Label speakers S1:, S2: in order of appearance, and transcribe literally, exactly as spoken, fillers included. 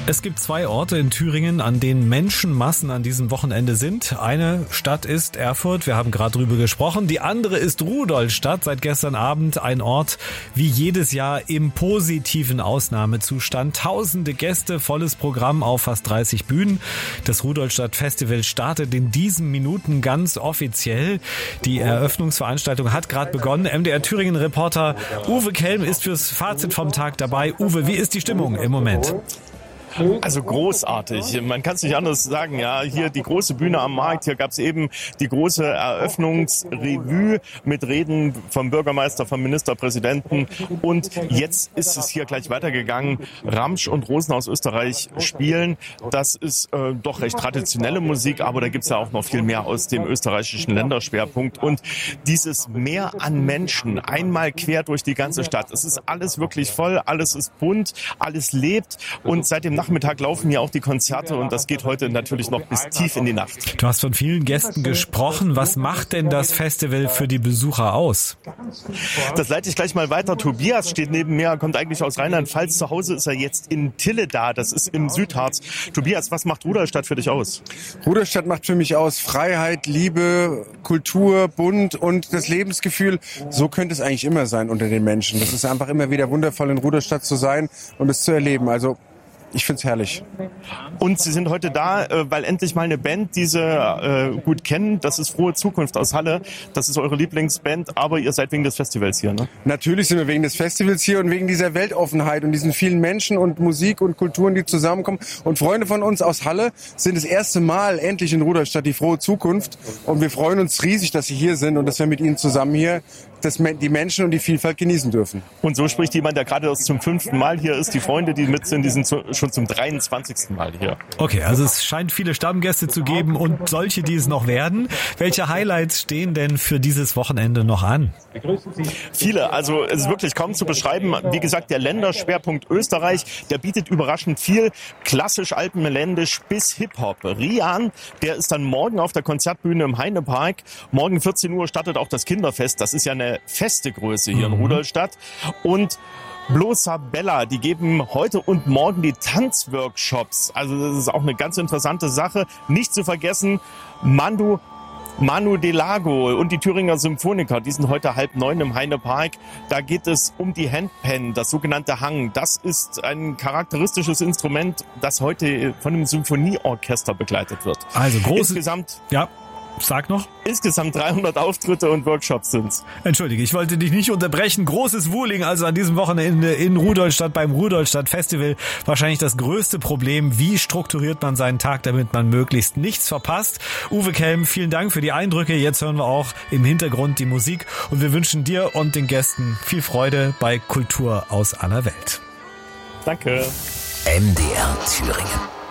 S1: Es gibt zwei Orte in Thüringen, an denen Menschenmassen an diesem Wochenende sind. Eine Stadt ist Erfurt, wir haben gerade drüber gesprochen. Die andere ist Rudolstadt, seit gestern Abend ein Ort wie jedes Jahr im positiven Ausnahmezustand. Tausende Gäste, volles Programm auf fast dreißig Bühnen. Das Rudolstadt Festival startet in diesen Minuten ganz offiziell. Die Eröffnungsveranstaltung hat gerade begonnen. M D R Thüringen-Reporter Uwe Kelm ist fürs Fazit vom Tag dabei. Uwe, wie ist die Stimmung im Moment?
S2: Also großartig. Man kann es nicht anders sagen. Ja, hier die große Bühne am Markt. Hier gab es eben die große Eröffnungsrevue mit Reden vom Bürgermeister, vom Ministerpräsidenten. Und jetzt ist es hier gleich weitergegangen. Ramsch und Rosen aus Österreich spielen. Das ist äh, doch recht traditionelle Musik, aber da gibt es ja auch noch viel mehr aus dem österreichischen Länderschwerpunkt. Und dieses Meer an Menschen, einmal quer durch die ganze Stadt. Es ist alles wirklich voll, alles ist bunt, alles lebt. Und seit dem Nachmittag laufen hier auch die Konzerte und das geht heute natürlich noch bis tief in die Nacht.
S1: Du hast von vielen Gästen gesprochen. Was macht denn das Festival für die Besucher aus?
S2: Das leite ich gleich mal weiter. Tobias steht neben mir, kommt eigentlich aus Rheinland-Pfalz. Zu Hause ist er jetzt in Tilleda, das ist im Südharz. Tobias, was macht Rudolstadt für dich aus?
S3: Rudolstadt macht für mich aus Freiheit, Liebe, Kultur, Bunt und das Lebensgefühl. So könnte es eigentlich immer sein unter den Menschen. Das ist einfach immer wieder wundervoll, in Rudolstadt zu sein und es zu erleben. Also ich find's herrlich.
S2: Und Sie sind heute da, weil endlich mal eine Band, die Sie äh, gut kennen. Das ist Frohe Zukunft aus Halle. Das ist eure Lieblingsband, aber ihr seid wegen des Festivals hier, ne?
S3: Natürlich sind wir wegen des Festivals hier und wegen dieser Weltoffenheit und diesen vielen Menschen und Musik und Kulturen, die zusammenkommen. Und Freunde von uns aus Halle sind das erste Mal endlich in Rudolstadt, die Frohe Zukunft. Und wir freuen uns riesig, dass Sie hier sind und dass wir mit Ihnen zusammen hier das, die Menschen und die Vielfalt genießen dürfen.
S2: Und so spricht jemand, der gerade erst zum fünften Mal hier ist. Die Freunde, die mit sind, die sind schon zum dreiundzwanzigsten Mal hier.
S1: Okay, also es scheint viele Stammgäste zu geben und solche, die es noch werden. Welche Highlights stehen denn für dieses Wochenende noch an?
S2: Viele, also es ist wirklich kaum zu beschreiben. Wie gesagt, der Länderschwerpunkt Österreich, der bietet überraschend viel. Klassisch alpenländisch bis Hip-Hop. Rian, der ist dann morgen auf der Konzertbühne im Heinepark. Morgen vierzehn Uhr startet auch das Kinderfest. Das ist ja eine feste Größe hier mhm. in Rudolstadt. Und Blosa Bella, die geben heute und morgen die Tanzworkshops. Also das ist auch eine ganz interessante Sache. Nicht zu vergessen, Manu Manu Delago und die Thüringer Symphoniker, die sind heute halb neun im Heinepark. Da geht es um die Handpan, das sogenannte Hang. Das ist ein charakteristisches Instrument, das heute von einem Symphonieorchester begleitet wird.
S1: Also groß.
S2: Insgesamt.
S1: Ja. Sag noch.
S2: Insgesamt dreihundert Auftritte und Workshops sind's.
S1: Entschuldige, ich wollte dich nicht unterbrechen. Großes Wuhling also an diesem Wochenende in Rudolstadt beim Rudolstadt Festival. Wahrscheinlich das größte Problem. Wie strukturiert man seinen Tag, damit man möglichst nichts verpasst? Uwe Kelm, vielen Dank für die Eindrücke. Jetzt hören wir auch im Hintergrund die Musik und wir wünschen dir und den Gästen viel Freude bei Kultur aus aller Welt.
S2: Danke.
S4: M D R Thüringen.